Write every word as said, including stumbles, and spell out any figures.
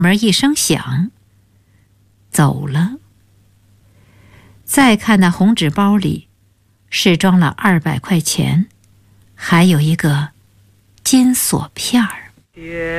门一声响，走了。再看那红纸包里，是装了二百块钱，还有一个金锁片儿。